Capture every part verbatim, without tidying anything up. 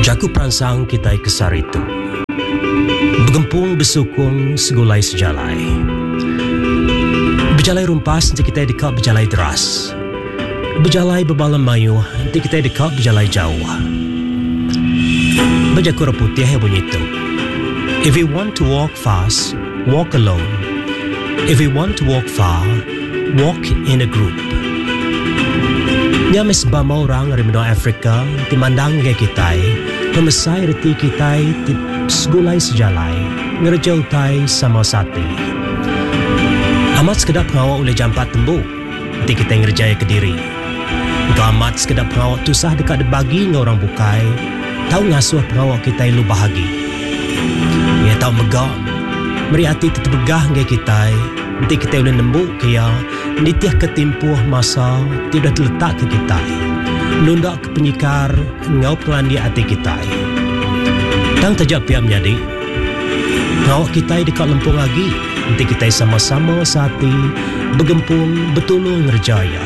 Jaku perangsang kita kesar itu bergempung bersukung segulai sejalai. Berjalai rumpas nanti kita dekat berjalai deras. Berjalai berbalam mayu nanti kita dekat berjalai jauh. Berjaku putih yang bunyi itu. If you want to walk fast, walk alone. If you want to walk far, walk in a group. Nya mesbama orang dari benua Afrika timandang ke kita, pemesai reti kita ti segulai sejalai, ngerjau tai sama sati. Amat sekedap pengawak oleh jampat tembu, nanti kita ngerjaya ke diri. Engkau amat sekedap pengawak tusah dekat debagi dengan orang bukai, tahu ngasuh pengawak kita lu bahagi. Ia tahu megak, meri hati terbegah dengan kita, nanti kita boleh nembuk kaya nitiah ketimpuh masa tidak terletak ke kita. Lundak ke penyikar ngau pengandia hati kita. Tang tajak pihak menjadi ngawak kita dekat lempung lagi, nanti kita sama-sama sati bergempung betulung ngerjaya.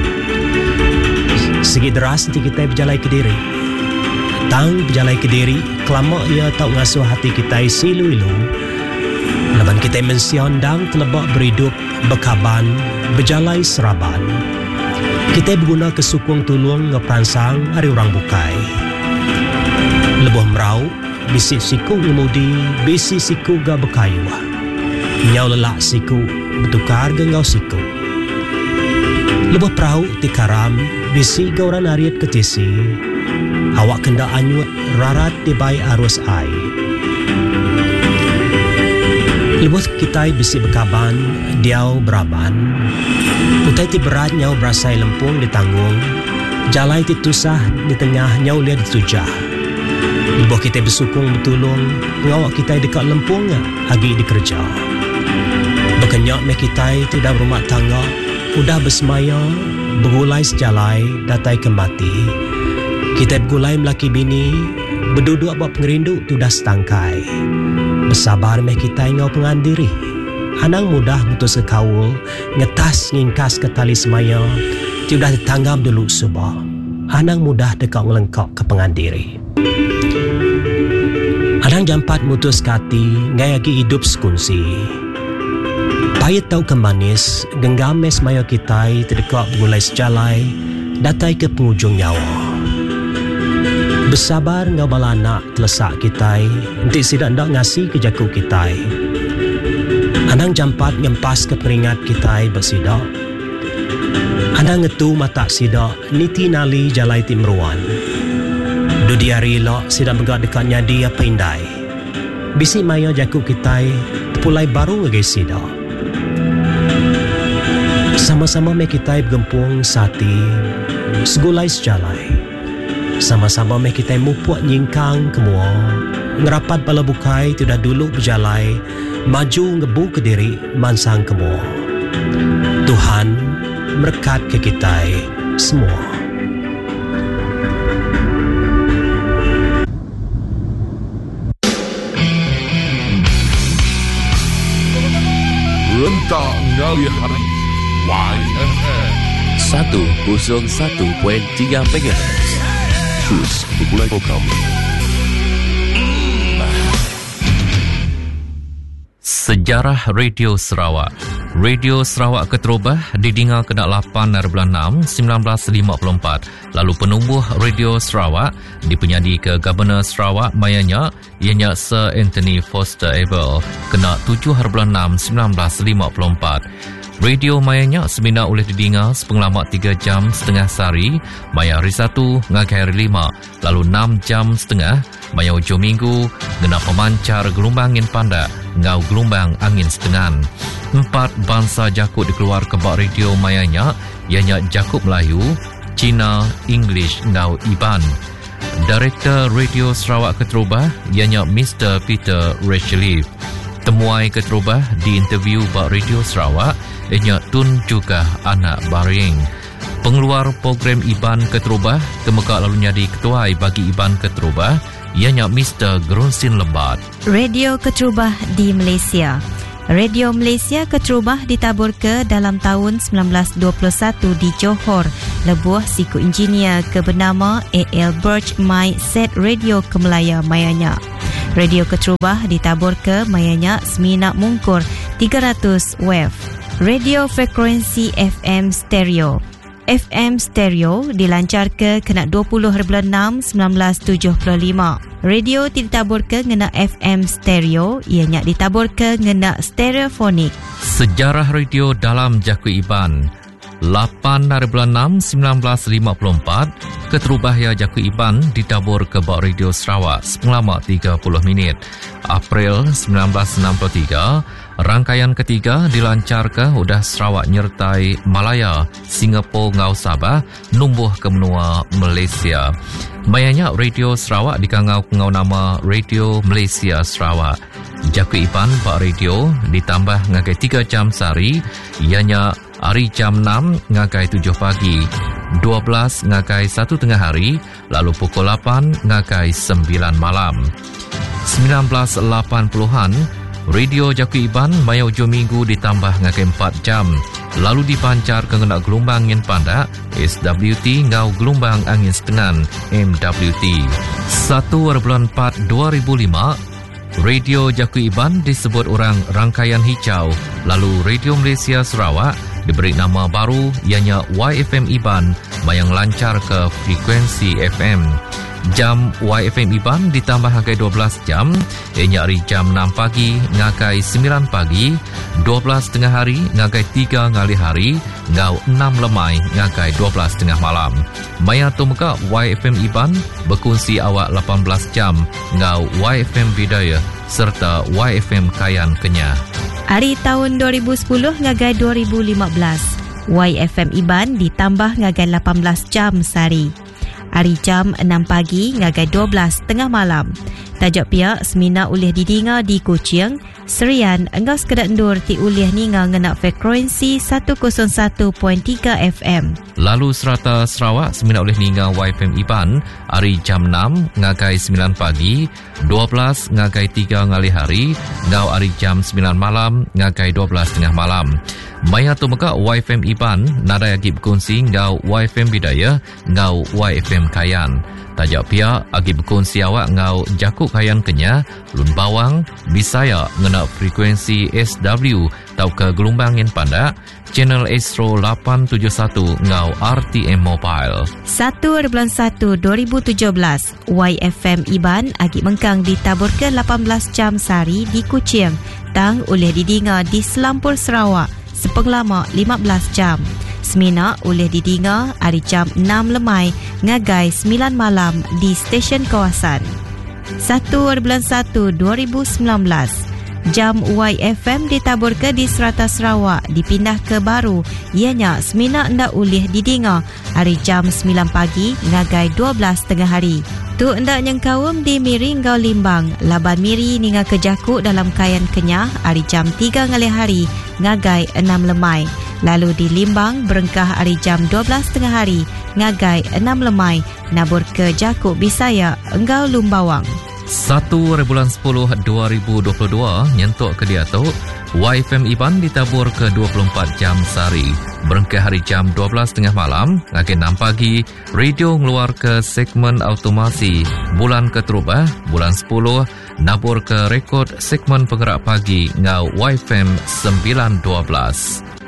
Segi deras nanti kita berjalai ke diri. Tang berjalai ke diri, kelama ia tak ngasuh hati kita silu-ilu. Laban kita mensiandang telebak beridup, berkaban, berjalai seraban. Kita berguna kesukung tulung ngeperansang hari orang bukai. Lebuh merau, bisi siku ngemudi, bisi siku ga berkayu. Nyau lelak siku, bertukar gengau siku. Lebuh perahu tikaram, bisi ga orang ariat ketisi. Awak kenda anyut rarat di bai arus ai. Lebuh kita bisi berkaban, diau beraban. Utai ti berat nyau berasai lempung ditanggung. Jalai ti tusah di tengah nyau liat ditujah. Lebuh kita bersukung betulung, ngawak kita dekat lempungnya, agi dikerja. Berkenyak me kita tidak berumah tangga, udah bersemaya, bergulai sejalai, datai ke mati. Kita bergulai melaki bini, berduduk buat pengerindu tu dah setangkai. Bersabar meh kita ngau pengandiri. Anang mudah mutus ke kaul, ngetas ngingkas ke tali semaya, tu dah ditanggam dulu subah. Anang mudah dekat melengkap ke pengandiri. Anang jampat mutus kati, ngai lagi hidup sekunsi. Payet tau kemanis, genggam mes semaya kita terdekat bergulai sejalai, datai ke penghujung nyawa. Bersabar ngau bala anak telesak kita, nanti sidak ndak ngasih ke jaku kita. Anang jampat ngempas ke peringat kita bersidak. Anang ngetu mata sidak, niti nali jalai timruan. Dudi hari lok sidak megak dekat nyadi apa indai. Bisi maya jaku kita, pulai baru ngegay sidak. Sama-sama me kita bergempung sati, segulai sejalai. Sama-sama meh kita mupuak nyingkang kemua, ngerapat bala bukai tidak dulu berjalai, maju ngebu ke diri mansang kemua. Tuhan merekat ke kita semua. Rentak ngali hari Y F M satu kosong satu perpuluhan tiga megahertz. Terus bergulai program. Sejarah Radio Sarawak. Radio Sarawak Keterubah didengar kena lapan bulan enam seribu sembilan ratus lima puluh empat. Lalu penubuh Radio Sarawak dipenyadi ke Governor Sarawak mayanya ianya Sir Anthony Foster Abel kena tujuh bulan enam seribu sembilan ratus lima puluh empat. Radio mayanya semina oleh didengar sepengalamat tiga jam setengah sehari, maya hari satu ngagai hari lima, lalu enam jam setengah, maya hujung minggu, gena pemancar gelombang angin pandak, ngau gelombang angin setengah. Empat bangsa jakut dikeluar ke bak radio mayanya, ianya Jakut Melayu, Cina, English, ngau Iban. Direktur Radio Sarawak Keterubah, ianya Mister Peter Rachelief. Temuai Keterubah di interview bak Radio Sarawak, ianya Tun juga anak Baring. Pengeluar program Iban Keterubah, kemekak lalu jadi ketua bagi Iban Keterubah, ianya Mister Grunsin Lembat. Radio Keterubah di Malaysia. Radio Malaysia Keterubah ditabur ke dalam tahun sembilan belas dua puluh satu di Johor. Lebuh siku engineer ke bernama A L Birch My Set Radio ke Melaya mayanya. Radio Keterubah ditabur ke mayanya Semina Mungkur tiga ratus W E F. Radio Frekuensi F M Stereo. F M Stereo dilancar ke kena dua puluh enam sembilan belas tujuh puluh lima. Radio ditabur ke ngena F M Stereo, ianya ditabur ke ngena stereofonik. Sejarah radio dalam Jaku Iban. lapan bulan enam sembilan belas lima puluh empat, Keterubahya Jaku Iban ditabur ke Bawah Radio Sarawak selama tiga puluh minit. April sembilan belas enam puluh tiga, rangkaian ketiga dilancar ke Udah Sarawak nyertai Malaya, Singapura ngau Sabah, numbuh ke menua Malaysia. Mayanya Radio Sarawak dikangau ngau nama Radio Malaysia Sarawak. Jaku Iban Bak Radio ditambah ngagai tiga jam sehari, ianya hari jam enam ngagai tujuh pagi, dua belas ngagai satu tengah hari, lalu pukul lapan ngagai sembilan malam. sembilan belas lapan puluhan, Radio Jaku Iban maya hujung minggu ditambah ngagai empat jam, lalu dipancar ke ngena gelombang angin pandak S W T ngau gelombang angin setengah M W T. satu bulan empat dua ribu lima, Radio Jaku Iban disebut orang rangkaian hijau, lalu Radio Malaysia Sarawak diberi nama baru ianya Y F M Iban yang lancar ke frekuensi F M. Jam Y F M Iban ditambah ngagai dua belas jam, ianya hari jam enam pagi ngagai sembilan pagi, dua belas tengah hari ngagai tiga ngali hari, ngau enam lemai ngagai dua belas tengah malam. Maya tu muka Y F M Iban berkongsi awak lapan belas jam, ngau Y F M Bidaya serta Y F M Kayan Kenyah. Hari tahun dua ribu sepuluh ngagai dua ribu lima belas, Y F M Iban ditambah ngagai lapan belas jam sehari. Hari jam enam pagi ngagai dua belas tengah malam. Tajuk pihak semina ulih didinga di Kuching, Serian engkau sekedak endur ti ulih ninga ngenak frekuensi seratus satu perpuluhan tiga F M. Lalu serata Sarawak semina ulih ninga Y F M Iban hari jam enam ngagai sembilan pagi, dua belas ngagai tiga ngali hari, ngau hari jam sembilan malam ngagai dua belas tengah malam. Maya tu meka Y F M Iban nada agi berkongsi ngau Y F M Bidaya ngau Y F M Kayan. Tajak pihak agi berkongsi awak ngau Jakuk Kayan Kenyah, Lun Bawang, Bisaya ngena frekuensi S W tau ke gelombang angin pandak, channel Astro lapan tujuh satu ngau R T M Mobile. satu bulan satu dua ribu tujuh belas, Y F M Iban agi mengkang ditabur ke lapan belas jam sehari di Kuching, tang oleh didinga di Selampur Sarawak sepenglama lima belas jam. Semina oleh didinga hari jam enam lemai ngagai sembilan malam di stesen kawasan. satu bulan satu dua ribu sembilan belas, jam Y F M ditabur ke di Serata Sarawak dipindah ke baru, ianya semina ndak oleh didinga hari jam sembilan pagi ngagai dua belas tengah hari. Tu ndak nyengkawum di Miri ngau Limbang, laban Miri ninga ke Jakuk dalam Kayan Kenyah hari jam tiga ngali hari ngagai enam lemai. Lalu di Limbang berengkah hari jam dua belas tengah hari ngagai enam lemai nabur ke Jakuk Bisaya engkau Lumbawang. satu bulan sepuluh dua ribu dua puluh dua nyentuk ke Diatuk, Y F M Iban ditabur ke dua puluh empat jam sehari. Berengkah hari jam dua belas tengah malam ngagai enam pagi, radio ngeluar ke segmen automasi bulan keterubah bulan sepuluh nabur ke rekod segmen penggerak pagi ngau Y F M sembilan dua belas.